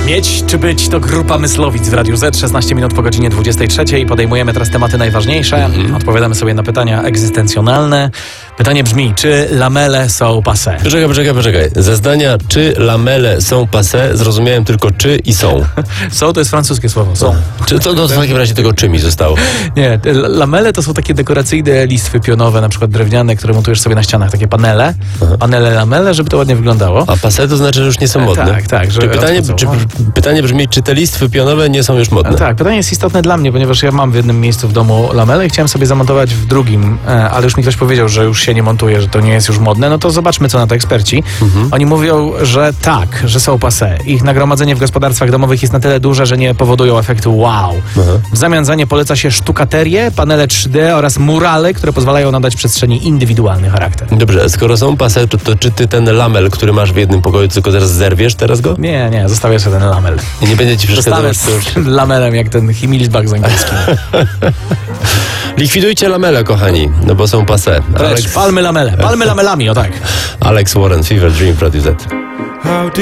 Mieć czy być to grupa Myslowic w Radiu Z, 16 minut po godzinie 23. Podejmujemy teraz tematy najważniejsze. Odpowiadamy sobie na pytania egzystencjonalne. Pytanie brzmi, czy lamele są passé? Poczekaj. Ze zdania, czy lamele są passé, zrozumiałem tylko czy i są. Są, to jest francuskie słowo. Są. Czy to w takim razie tego czy mi zostało? Nie, lamele to są takie dekoracyjne listwy pionowe, na przykład drewniane, które montujesz sobie na ścianach. Takie panele. Panele lamele, żeby to ładnie wyglądało. A passé to znaczy, że już nie są modne? Tak. Że Pytanie brzmi, czy te listwy pionowe nie są już modne? Tak, pytanie jest istotne dla mnie, ponieważ ja mam w jednym miejscu w domu lamele i chciałem sobie zamontować w drugim, ale już mi ktoś powiedział, że już się nie montuje, że to nie jest już modne, no to zobaczmy, co na to eksperci. Oni mówią, że tak, że są passé. Ich nagromadzenie w gospodarstwach domowych jest na tyle duże, że nie powodują efektu wow. W zamian za nie poleca się sztukaterię, panele 3D oraz murale, które pozwalają nadać przestrzeni indywidualny charakter. Dobrze, skoro są passé, to czy ty ten lamel, który masz w jednym pokoju, tylko teraz zerwiesz teraz go? Nie, zostawię sobie ten lamel. I nie będzie ci przeszkadzał. Zostanę z tym lamelem, jak ten Himmelsbach z angielskim. Likwidujcie lamele, kochani, no bo są passé. Palmy lamele. Palmy lamelami, o tak. Alex Warren, Fever Dream w Radiu Z.